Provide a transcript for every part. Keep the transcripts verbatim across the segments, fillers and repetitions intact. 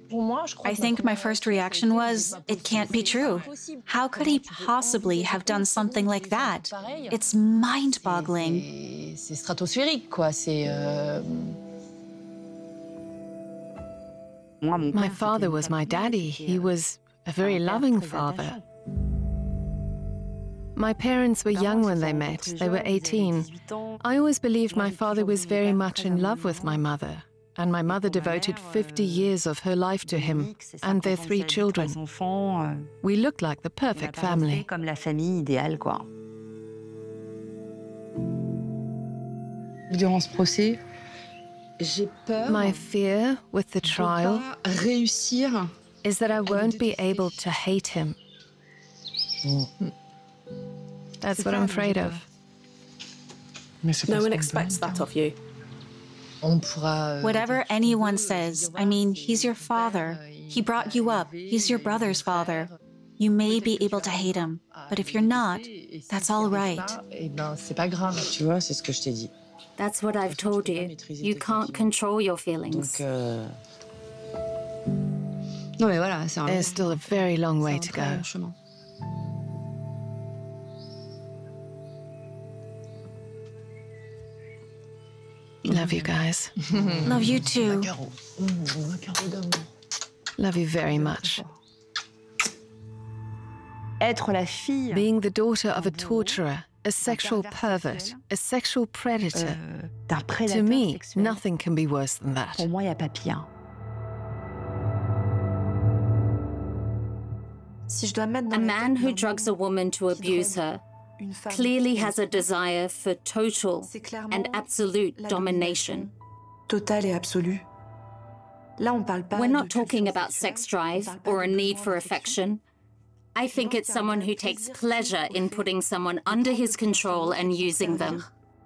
I think my first reaction was, it can't be true. How could he possibly have done something like that? It's mind-boggling. C'est stratosphérique, quoi. C'est. My father was my daddy. He was a very loving father. My parents were young when they met. They were eighteen. I always believed my father was very much in love with my mother, and my mother devoted fifty years of her life to him and their three children. We looked like the perfect family. Durant ce procès, my fear with the trial is that I won't be able to hate him. That's what I'm afraid of. No one expects that of you. Whatever anyone says, I mean, he's your father. He brought you up. He's your brother's father. You may be able to hate him, but if you're not, that's all right. That's what I've told you. You can't control your feelings. There's still a very long way to go. Love you guys. Love you too. Love you very much. Being the daughter of a torturer, a sexual pervert, a sexual predator, to me, nothing can be worse than that. A man who drugs a woman to abuse her clearly has a desire for total and absolute domination. We're not talking about sex drive or a need for affection. I think it's someone who takes pleasure in putting someone under his control and using them.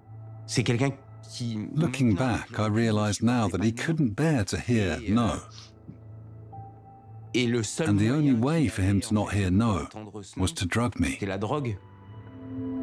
Looking back, I realize now that he couldn't bear to hear no. And the only way for him to not hear no was to drug me.